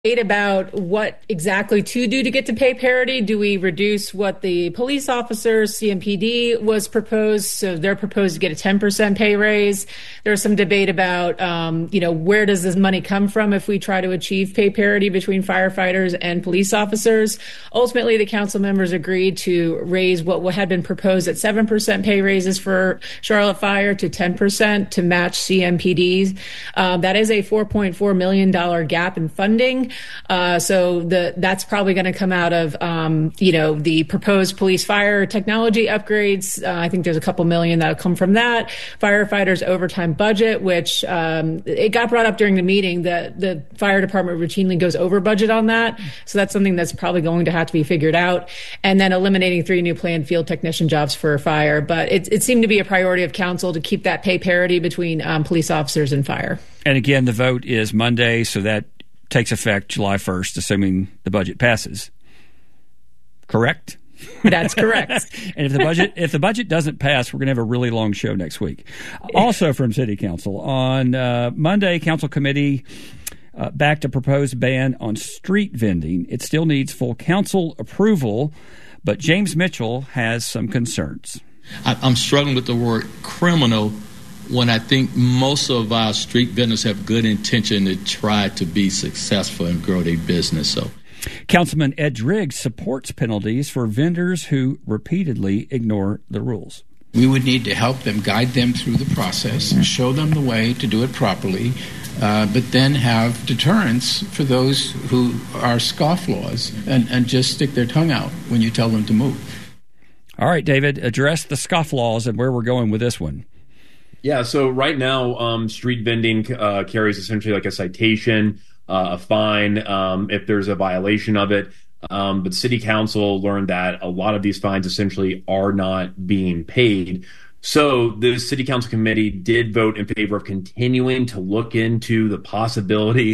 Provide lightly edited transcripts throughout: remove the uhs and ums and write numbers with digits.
About what exactly to do to get to pay parity. Do we reduce what the police officers, CMPD was proposed? So they're proposed to get a 10% pay raise. There's some debate about, where does this money come from if we try to achieve pay parity between firefighters and police officers? Ultimately, the council members agreed to raise what had been proposed at 7% pay raises for Charlotte Fire to 10% to match CMPD's. That is a $4.4 million gap in funding. So that's probably going to come out of, the proposed police fire technology upgrades. I think there's a couple million that'll come from that. Firefighters overtime budget, which it got brought up during the meeting that the fire department routinely goes over budget on that. So that's something that's probably going to have to be figured out. And then eliminating 3 new planned field technician jobs for fire. But it seemed to be a priority of council to keep that pay parity between police officers and fire. And again, the vote is Monday, so that takes effect July 1st, assuming the budget passes. Correct? That's correct. And if the budget doesn't pass, we're going to have a really long show next week. Also from City Council, on Monday, Council Committee backed a proposed ban on street vending. It still needs full council approval, but James Mitchell has some concerns. I'm struggling with the word criminal when I think most of our street vendors have good intention to try to be successful and grow their business. So, Councilman Ed Driggs supports penalties for vendors who repeatedly ignore the rules. We would need to help them, guide them through the process, show them the way to do it properly, but then have deterrence for those who are scofflaws and just stick their tongue out when you tell them to move. All right, David, address the scofflaws and where we're going with this one. Yeah, so right now, street vending carries essentially like a citation, a fine, if there's a violation of it. But City Council learned that a lot of these fines essentially are not being paid. So the City Council Committee did vote in favor of continuing to look into the possibility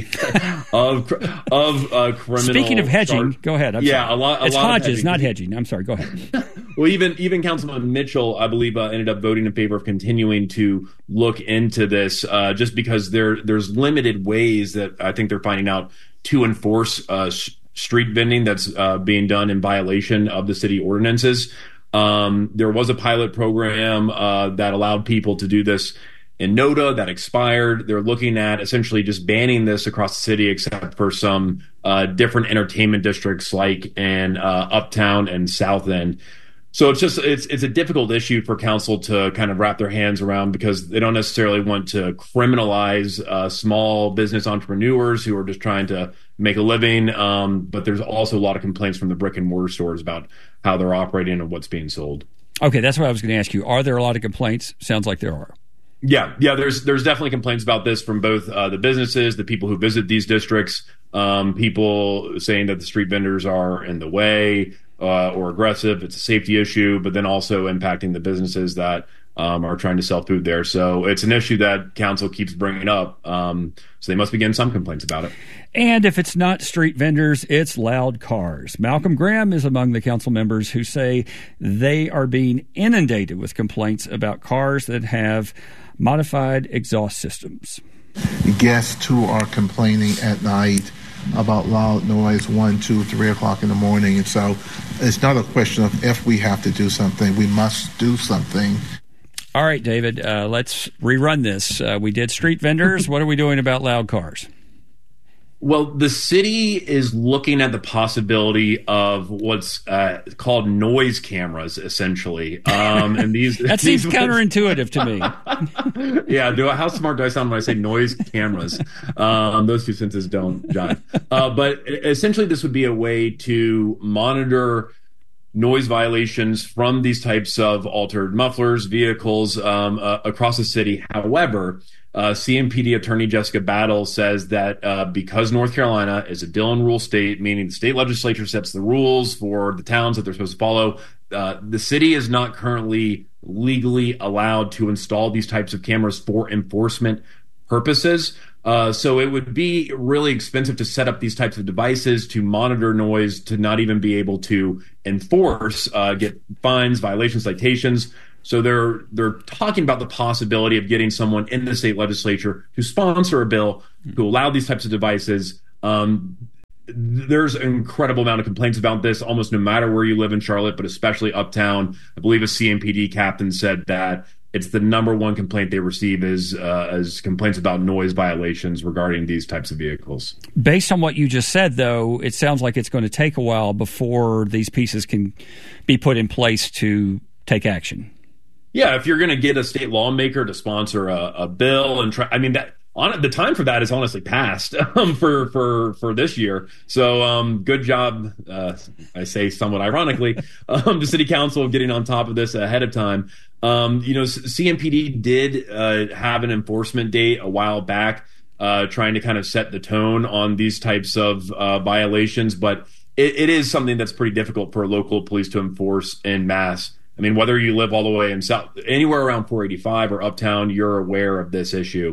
of criminal. Speaking of hedging, go ahead. Sorry. A lot. It's Hodges, not hedging. I'm sorry. Go ahead. Well, even Councilman Mitchell, I believe, ended up voting in favor of continuing to look into this, just because there's limited ways that I think they're finding out to enforce street vending that's being done in violation of the city ordinances. There was a pilot program that allowed people to do this in NODA that expired. They're looking at essentially just banning this across the city, except for some different entertainment districts like in Uptown and South End. So it's a difficult issue for council to kind of wrap their hands around, because they don't necessarily want to criminalize small business entrepreneurs who are just trying to make a living. But there's also a lot of complaints from the brick and mortar stores about how they're operating and what's being sold. Okay, that's what I was going to ask you. Are there a lot of complaints? Sounds like there are. Yeah. There's definitely complaints about this from both the businesses, the people who visit these districts, people saying that the street vendors are in the way or aggressive. It's a safety issue, but then also impacting the businesses that are trying to sell food there. So it's an issue that council keeps bringing up. So they must be getting some complaints about it. And if it's not street vendors, it's loud cars. Malcolm Graham is among the council members who say they are being inundated with complaints about cars that have modified exhaust systems. Guests who are complaining at night about loud noise 1, 2, 3 o'clock in the morning. And so it's not a question of if we have to do something, we must do something. All right, David, let's rerun this. We did street vendors. What are we doing about loud cars? Well, the city is looking at the possibility of what's called noise cameras, essentially. And that seems counterintuitive to me. Yeah, how smart do I sound when I say noise cameras? Those two sentences don't jive. But essentially, this would be a way to monitor noise violations from these types of altered mufflers, vehicles across the city. However, CMPD Attorney Jessica Battle says that because North Carolina is a Dillon rule state, meaning the state legislature sets the rules for the towns that they're supposed to follow, the city is not currently legally allowed to install these types of cameras for enforcement purposes. So it would be really expensive to set up these types of devices to monitor noise, to not even be able to enforce, get fines, violations, citations. So they're talking about the possibility of getting someone in the state legislature to sponsor a bill to allow these types of devices. there's an incredible amount of complaints about this almost no matter where you live in Charlotte, but especially uptown. I believe a CMPD captain said that it's the number one complaint they receive is complaints about noise violations regarding these types of vehicles. Based on what you just said, though, it sounds like it's going to take a while before these pieces can be put in place to take action. Yeah, if you're going to get a state lawmaker to sponsor a bill and try, I mean, the time for that is honestly past for this year. So good job, I say somewhat ironically, to City Council of getting on top of this ahead of time. CMPD did have an enforcement date a while back, trying to kind of set the tone on these types of violations, but it is something that's pretty difficult for local police to enforce en masse. I mean, whether you live all the way in south, anywhere around 485 or uptown, you're aware of this issue.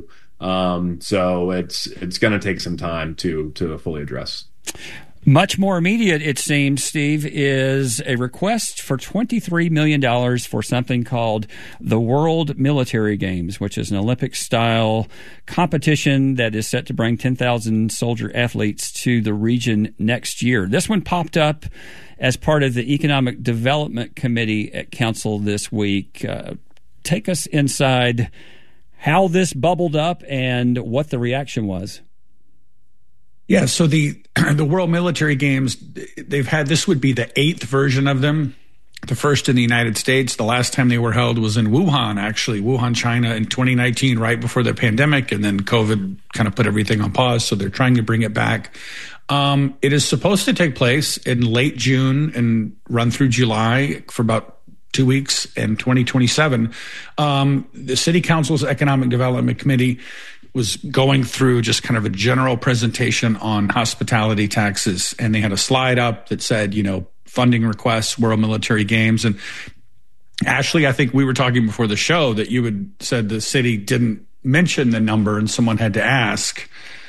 So it's going to take some time to fully address. Much more immediate, it seems, Steve, is a request for $23 million for something called the World Military Games, which is an Olympic-style competition that is set to bring 10,000 soldier athletes to the region next year. This one popped up as part of the Economic Development Committee at Council this week. Take us inside how this bubbled up and what the reaction was. Yeah, so the World Military Games, this would be the 8th version of them, the first in the United States. The last time they were held was in Wuhan, China in 2019, right before the pandemic, and then COVID kind of put everything on pause, so they're trying to bring it back. It is supposed to take place in late June and run through July for about 2 weeks in 2027. The City Council's Economic Development Committee was going through just kind of a general presentation on hospitality taxes. And they had a slide up that said, funding requests, World Military Games. And Ashley, I think we were talking before the show that you had said the city didn't mention the number and someone had to ask.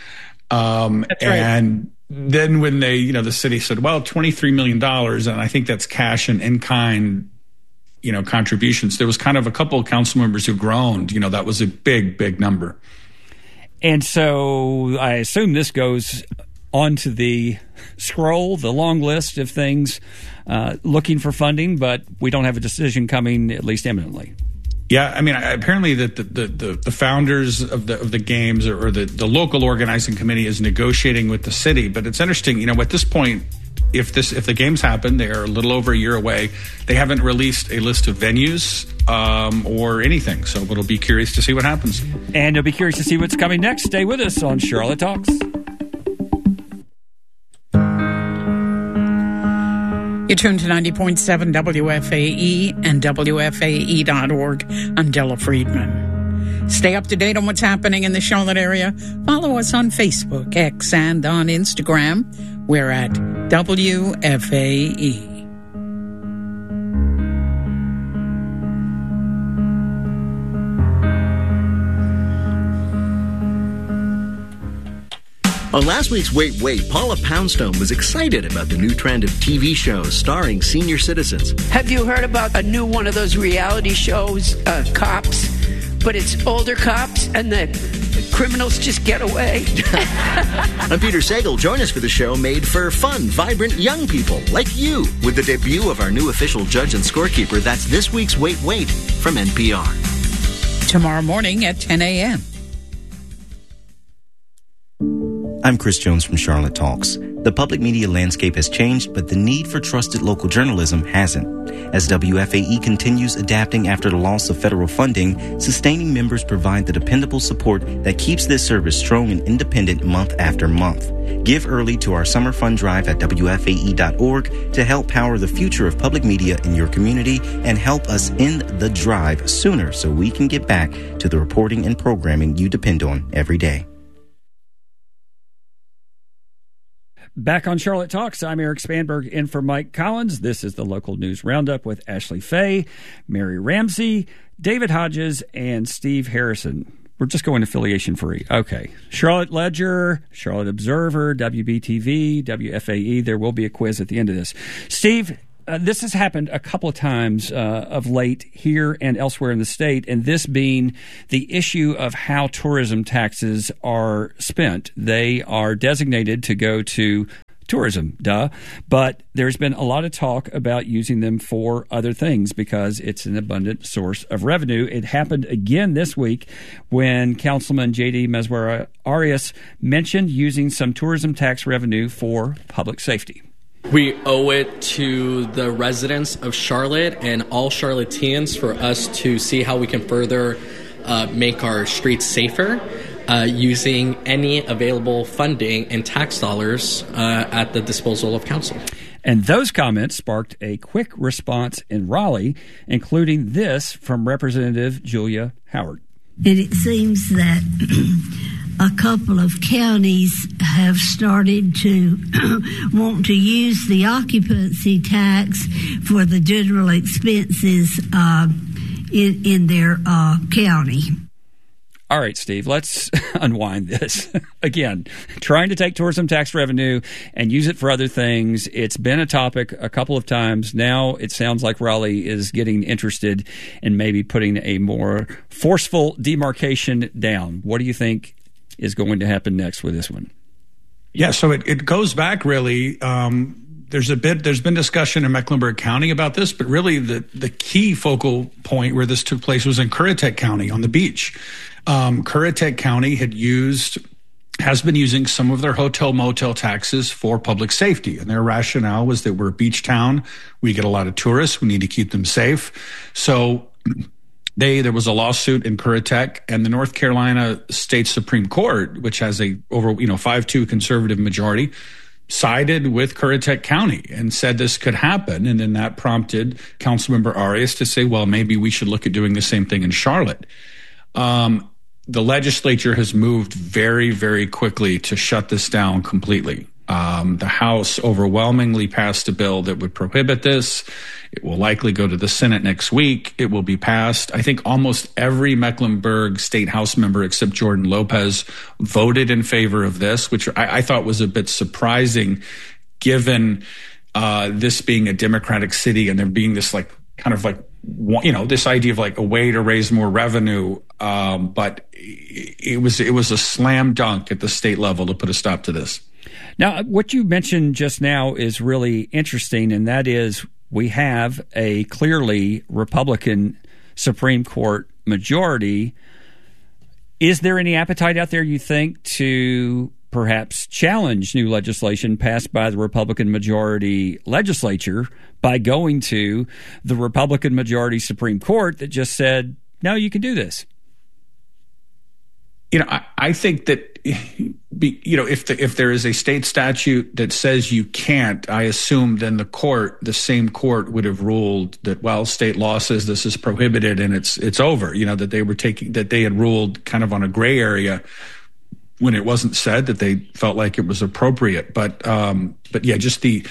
That's right. And then when they, the city said, well, $23 million, and I think that's cash and in-kind, contributions. There was kind of a couple of council members who groaned, that was a big, big number. And so I assume this goes onto the scroll, the long list of things looking for funding, but we don't have a decision coming, at least imminently. Yeah, I mean, apparently the founders of the games or the local organizing committee is negotiating with the city. But it's interesting, at this point, if the games happen, they're a little over a year away. They haven't released a list of venues or anything, so it'll be curious to see what happens. And you'll be curious to see what's coming next. Stay with us on Charlotte Talks. You're tuned to 90.7 WFAE and WFAE.org. I'm Della Friedman. Stay up to date on what's happening in the Charlotte area. Follow us on Facebook, X, and on Instagram. We're at WFAE. On last week's Wait, Paula Poundstone was excited about the new trend of TV shows starring senior citizens. Have you heard about a new one of those reality shows, Cops? But it's older cops and the criminals just get away. I'm Peter Sagal. Join us for the show made for fun, vibrant young people like you with the debut of our new official judge and scorekeeper. That's this week's Wait from NPR. Tomorrow morning at 10 a.m. I'm Chris Jones from Charlotte Talks. The public media landscape has changed, but the need for trusted local journalism hasn't. As WFAE continues adapting after the loss of federal funding, sustaining members provide the dependable support that keeps this service strong and independent month after month. Give early to our summer fund drive at WFAE.org to help power the future of public media in your community and help us end the drive sooner so we can get back to the reporting and programming you depend on every day. Back on Charlotte Talks, I'm Eric Spanberg in for Mike Collins. This is the local news roundup with Ashley Fay, Mary Ramsey, David Hodges, and Steve Harrison. We're just going affiliation free. Okay. Charlotte Ledger, Charlotte Observer, WBTV, WFAE. There will be a quiz at the end of this. Steve, this has happened a couple of times of late here and elsewhere in the state, and this being the issue of how tourism taxes are spent. They are designated to go to tourism, duh. But there's been a lot of talk about using them for other things because it's an abundant source of revenue. It happened again this week when Councilman J.D. Mesmer-Arias mentioned using some tourism tax revenue for public safety. We owe it to the residents of Charlotte and all Charlotteans for us to see how we can further make our streets safer. Using any available funding and tax dollars at the disposal of council. And those comments sparked a quick response in Raleigh, including this from Representative Julia Howard. And it seems that a couple of counties have started to want to use the occupancy tax for the general expenses in their county. All right, Steve, let's unwind this. Again, trying to take tourism tax revenue and use it for other things. It's been a topic a couple of times. Now it sounds like Raleigh is getting interested in maybe putting a more forceful demarcation down. What do you think is going to happen next with this one? Yeah, so it goes back really. There's been discussion in Mecklenburg County about this, but really the key focal point where this took place was in Currituck County on the beach. Currituck County has been using some of their hotel motel taxes for public safety. And their rationale was that we're a beach town. We get a lot of tourists. We need to keep them safe. So there was a lawsuit in Currituck, and the North Carolina State Supreme Court, which has a over 5-2 conservative majority, sided with Currituck County and said this could happen. And then that prompted Councilmember Arias to say, well, maybe we should look at doing the same thing in Charlotte. The legislature has moved very, very quickly to shut this down completely. The House overwhelmingly passed a bill that would prohibit this. It will likely go to the Senate next week. It will be passed. I think almost every Mecklenburg State House member except Jordan Lopez voted in favor of this, which I thought was a bit surprising given this being a Democratic city and there being this this idea of like a way to raise more revenue. But it was a slam dunk at the state level to put a stop to this. Now, what you mentioned just now is really interesting, and that is we have a clearly Republican Supreme Court majority. Is there any appetite out there, you think, to perhaps challenge new legislation passed by the Republican majority legislature by going to the Republican majority Supreme Court that just said, no, you can do this? I think that, if there is a state statute that says you can't, I assume then the same court would have ruled that, well, state law says this is prohibited and it's over, that they had ruled kind of on a gray area when it wasn't said that they felt like it was appropriate. But yeah, just the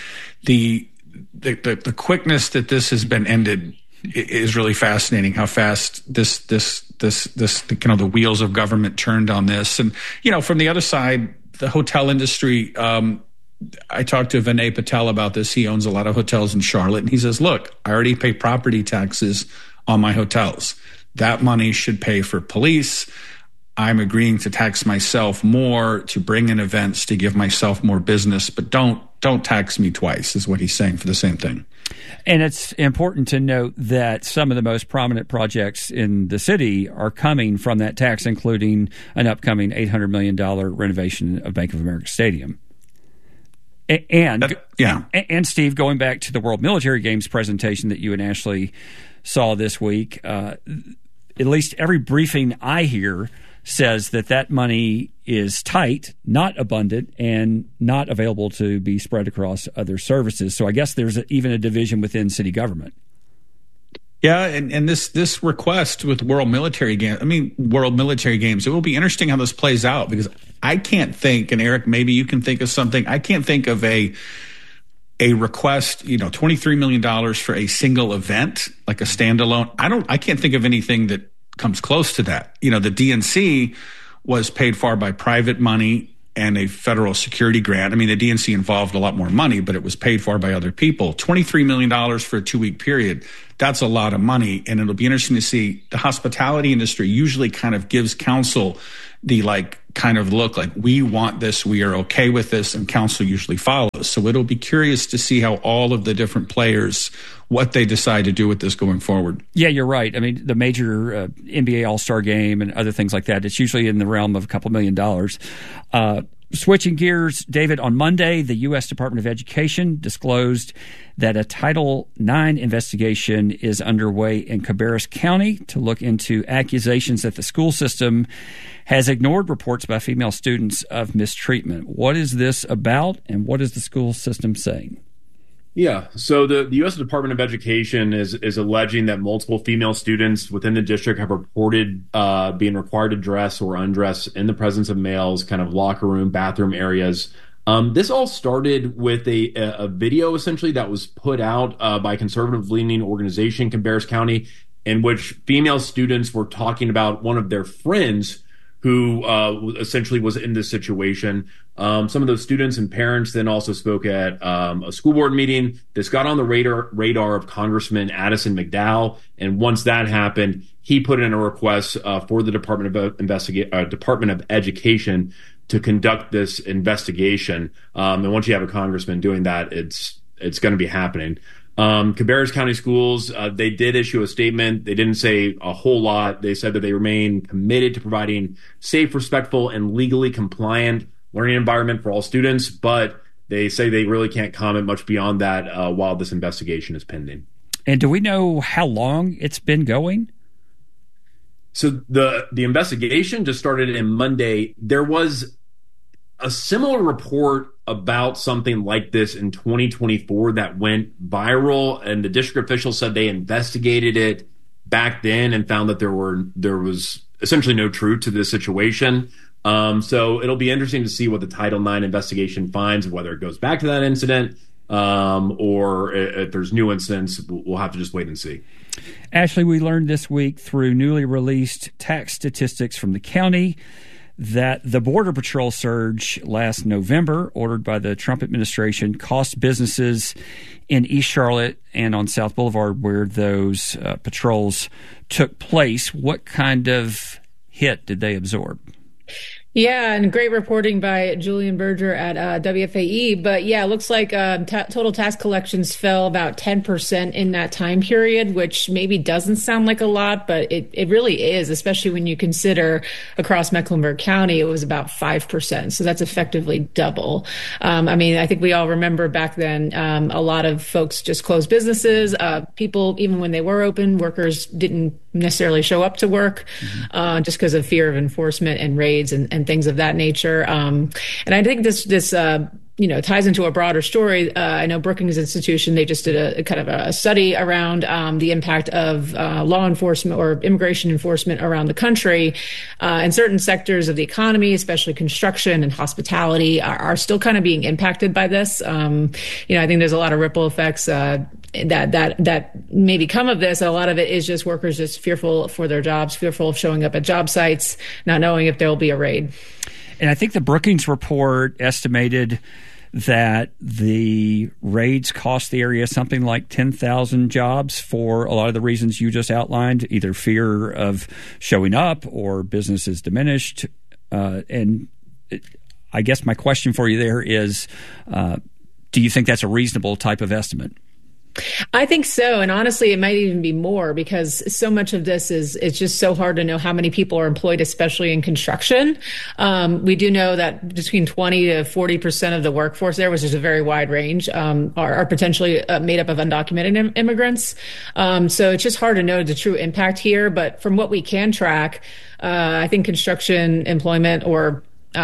quickness that this has been ended is really fascinating. How fast this kind of the wheels of government turned on this. And from the other side, the hotel industry. I talked to Vinay Patel about this. He owns a lot of hotels in Charlotte, and he says, "Look, I already pay property taxes on my hotels. That money should pay for police. I'm agreeing to tax myself more to bring in events to give myself more business, but don't tax me twice," is what he's saying for the same thing. And it's important to note that some of the most prominent projects in the city are coming from that tax, including an upcoming $800 million renovation of Bank of America Stadium. And Steve, going back to the World Military Games presentation that you and Ashley saw this week, at least every briefing I hear says that money is tight, not abundant, and not available to be spread across other services. So I guess there's even a division within city government. Yeah, and this request with World Military Games, it will be interesting how this plays out, because I can't think, and Eric, maybe you can think of something, I can't think of a request, $23 million for a single event, like a standalone. I can't think of anything that comes close to that. The DNC was paid for by private money and a federal security grant. The DNC involved a lot more money, but it was paid for by other people. $23 million for a 2-week period. That's a lot of money. And it'll be interesting to see. The hospitality industry usually kind of gives council the kind of look like, we want this, we are okay with this, and council usually follows. So it'll be curious to see how all of the different players, what they decide to do with this going forward. Yeah, you're right. I mean, the major NBA All-Star game and other things like that, it's usually in the realm of a couple $1 million. Switching gears, David, on Monday, the U.S. Department of Education disclosed that a Title IX investigation is underway in Cabarrus County to look into accusations that the school system has ignored reports by female students of mistreatment. What is this about, and what is the school system saying? Yeah, so the U.S. Department of Education is alleging that multiple female students within the district have reported being required to dress or undress in the presence of males, kind of locker room, bathroom areas. This all started with a video, essentially, that was put out by a conservative-leaning organization, Cabarrus County, in which female students were talking about one of their friends who essentially was in this situation. Some of those students and parents then also spoke at a school board meeting. This got on the radar of Congressman Addison McDowell, and once that happened, he put in a request for the Department of Education to conduct this investigation. And once you have a congressman doing that, it's going to be happening. Cabarrus County Schools, they did issue a statement. They didn't say a whole lot. They said that they remain committed to providing safe, respectful, and legally compliant learning environment for all students, but they say they really can't comment much beyond that while this investigation is pending. And do we know how long it's been going? So the investigation just started on Monday. There was a similar report about something like this in 2024 that went viral, and the district officials said they investigated it back then and found that there was essentially no truth to this situation. So it'll be interesting to see what the Title IX investigation finds, whether it goes back to that incident or if there's new incidents. We'll have to just wait and see. Ashley, we learned this week through newly released tax statistics from the county that the Border Patrol surge last November, ordered by the Trump administration, cost businesses in East Charlotte and on South Boulevard, where those patrols took place. What kind of hit did they absorb? Yeah, and great reporting by Julian Berger at WFAE. But yeah, it looks like total tax collections fell about 10% in that time period, which maybe doesn't sound like a lot, but it really is, especially when you consider across Mecklenburg County, it was about 5%. So that's effectively double. I mean, I think we all remember back then, a lot of folks just closed businesses. People, even when they were open, workers didn't necessarily show up to work just because of fear of enforcement and raids and things of that nature. And I think this ties into a broader story. I know Brookings Institution, they just did a kind of a study around the impact of law enforcement or immigration enforcement around the country. And certain sectors of the economy, especially construction and hospitality, are still kind of being impacted by this. I think there's a lot of ripple effects that maybe come of this. A lot of it is just workers just fearful for their jobs, fearful of showing up at job sites, not knowing if there will be a raid. And I think the Brookings report estimated that the raids cost the area something like 10,000 jobs for a lot of the reasons you just outlined, either fear of showing up or business is diminished. And I guess my question for you there is, do you think that's a reasonable type of estimate? I think so. And honestly, it might even be more because so much of this is just so hard to know how many people are employed, especially in construction. We do know that between 20 to 40% of the workforce there, which is a very wide range, are potentially made up of undocumented immigrants. So it's just hard to know the true impact here. But from what we can track, I think construction employment or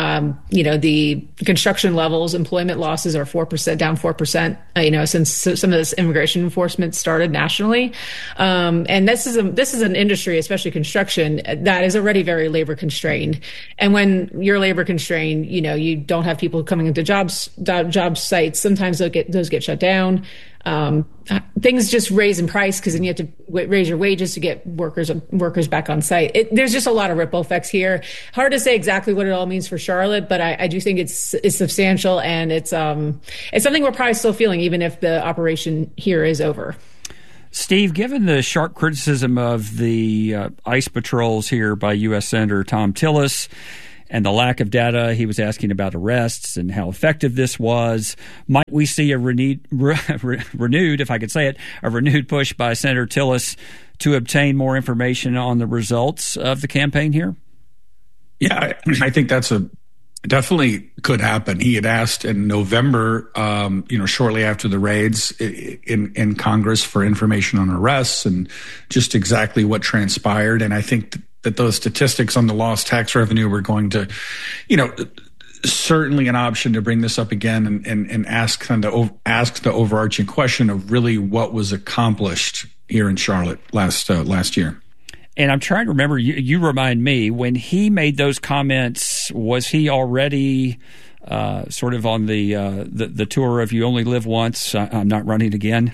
the construction levels, employment losses are 4%, down 4%, since some of this immigration enforcement started nationally. And this is an industry, especially construction, that is already very labor constrained. And when you're labor constrained, you don't have people coming into job sites. Sometimes those get shut down. Things just raise in price because then you have to raise your wages to get workers back on site. There's just a lot of ripple effects here. Hard to say exactly what it all means for Charlotte, but I do think it's substantial, and it's something we're probably still feeling even if the operation here is over. Steve, given the sharp criticism of the ICE patrols here by U.S. Senator Thom Tillis and the lack of data. He was asking about arrests and how effective this was. Might we see a renewed, if I could say it, a renewed push by Senator Tillis to obtain more information on the results of the campaign here? Yeah, I think that's definitely could happen. He had asked in November, shortly after the raids in Congress, for information on arrests and just exactly what transpired. And I think that those statistics on the lost tax revenue were going to, certainly an option to bring this up again and ask the overarching question of really what was accomplished here in Charlotte last year. And I'm trying to remember, you remind me, when he made those comments, was he already sort of on the tour of You Only Live Once, I'm not running again?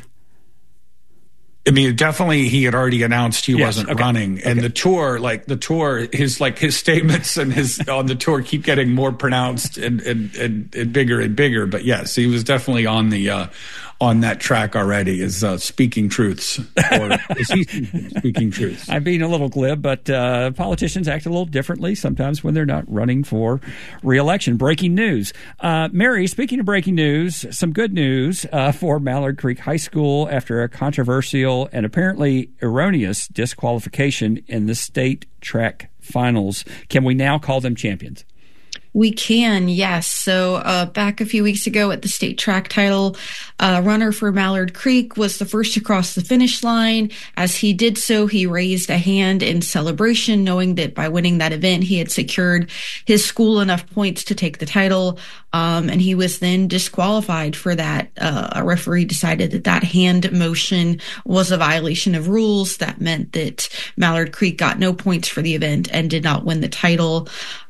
I mean, definitely he had already announced he wasn't running. And the tour, his statements and his on the tour keep getting more pronounced and bigger and bigger. But yes, he was definitely on that track already, is speaking truths. Or is he speaking truths? I'm being a little glib, but politicians act a little differently sometimes when they're not running for re-election. Breaking news. Mary, speaking of breaking news, some good news for Mallard Creek High School after a controversial and apparently erroneous disqualification in the state track finals. Can we now call them champions? We can, yes. So back a few weeks ago at the state track title, runner for Mallard Creek was the first to cross the finish line. As he did so, he raised a hand in celebration, knowing that by winning that event, he had secured his school enough points to take the title. And he was then disqualified for that. A referee decided that hand motion was a violation of rules. That meant that Mallard Creek got no points for the event and did not win the title.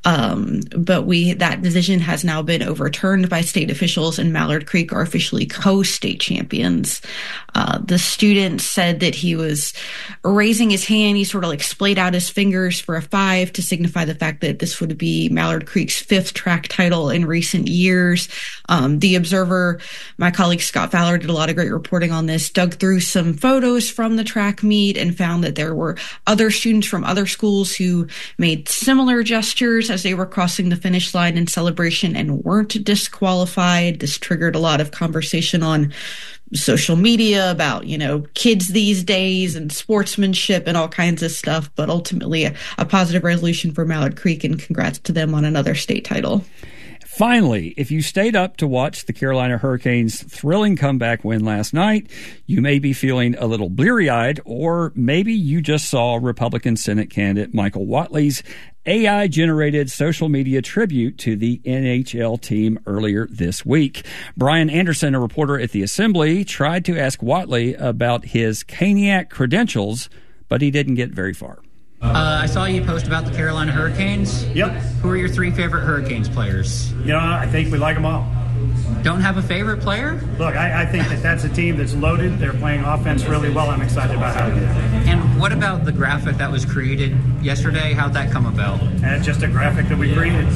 But that decision has now been overturned by state officials, and Mallard Creek are officially co-state champions. The student said that he was raising his hand. He sort of splayed out his fingers for a 5 to signify the fact that this would be Mallard Creek's 5th track title in recent years. The Observer, my colleague Scott Fowler, did a lot of great reporting on this, dug through some photos from the track meet and found that there were other students from other schools who made similar gestures as they were crossing the finish line in celebration and weren't disqualified. This triggered a lot of conversation on social media about, kids these days and sportsmanship and all kinds of stuff, but ultimately a positive resolution for Mallard Creek, and congrats to them on another state title. Finally, if you stayed up to watch the Carolina Hurricanes' thrilling comeback win last night, you may be feeling a little bleary-eyed, or maybe you just saw Republican Senate candidate Michael Whatley's AI-generated social media tribute to the NHL team earlier this week. Brian Anderson, a reporter at the Assembly, tried to ask Whatley about his Caniac credentials, but he didn't get very far. I saw you post about the Carolina Hurricanes. Yep. Who are your 3 favorite Hurricanes players? I think we like them all. Don't have a favorite player? Look, I think that's a team that's loaded. They're playing offense really well. I'm excited about how they do. And what about the graphic that was created yesterday? How'd that come about? Just a graphic that we created.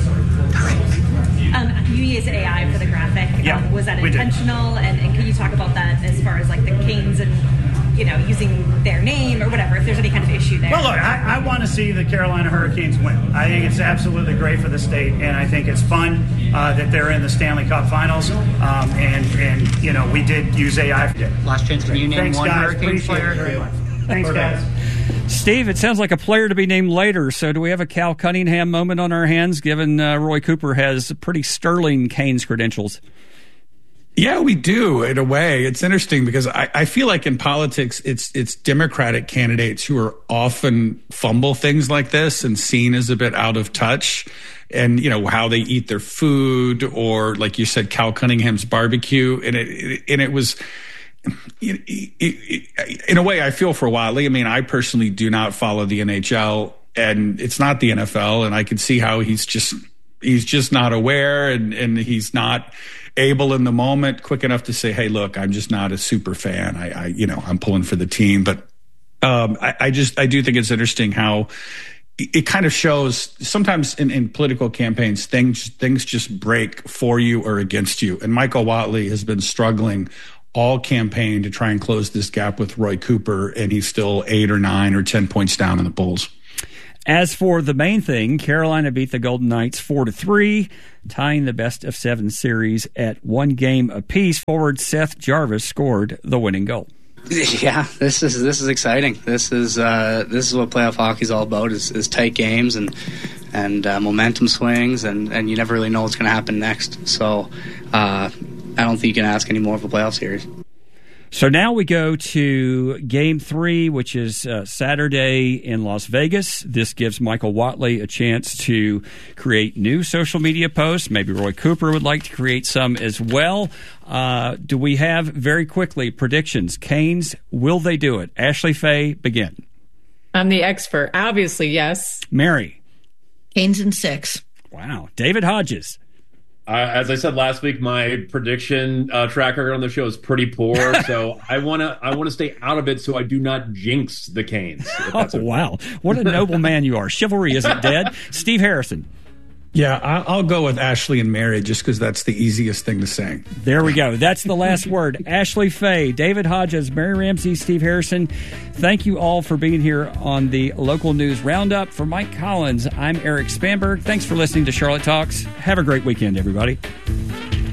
You used AI for the graphic. Yeah, was that intentional? And can you talk about that as far as the Canes and using their name or whatever, if there's any kind of issue there? Well, look, I want to see the Carolina Hurricanes win. I think it's absolutely great for the state, and I think it's fun that they're in the Stanley Cup Finals. And we did use AI. Last chance, can you name one Hurricanes player? Very much. Thanks, guys. Steve, it sounds like a player to be named later. So do we have a Cal Cunningham moment on our hands, given Roy Cooper has pretty sterling Canes credentials? Yeah, we do, in a way. It's interesting because I feel like in politics, it's Democratic candidates who are often fumble things like this and seen as a bit out of touch. And, how they eat their food, or like you said, Cal Cunningham's barbecue. And it was, in a way, I feel for Whatley. I mean, I personally do not follow the NHL, and it's not the NFL. And I can see how he's just not aware, and he's not able in the moment quick enough to say, hey, look, I'm just not a super fan. I'm pulling for the team. But I do think it's interesting how it kind of shows sometimes in political campaigns, things just break for you or against you. And Michael Whatley has been struggling all campaign to try and close this gap with Roy Cooper, and he's still 8 or 9 or 10 points down in the polls. As for the main thing, Carolina beat the Golden Knights 4-3, tying the best-of-7 series at 1 game apiece. Forward Seth Jarvis scored the winning goal. Yeah, this is exciting. This is what playoff hockey is all about: is tight games and momentum swings, and you never really know what's going to happen next. So I don't think you can ask any more of a playoff series. So now we go to Game 3, which is Saturday in Las Vegas. This gives Michael Watley a chance to create new social media posts. Maybe Roy Cooper would like to create some as well. Do we have, very quickly, predictions? Canes, will they do it? Ashley Faye, begin. I'm the expert. Obviously, yes. Mary. Canes in 6. Wow. David Hodges. As I said last week, my prediction track record on the show is pretty poor, so I want to stay out of it so I do not jinx the Canes. Wow. What a noble man you are. Chivalry isn't dead. Steve Harrison. Yeah, I'll go with Ashley and Mary just because that's the easiest thing to say. There we go. That's the last word. Ashley Faye, David Hodges, Mary Ramsey, Steve Harrison. Thank you all for being here on the Local News Roundup. For Mike Collins, I'm Eric Spanberg. Thanks for listening to Charlotte Talks. Have a great weekend, everybody.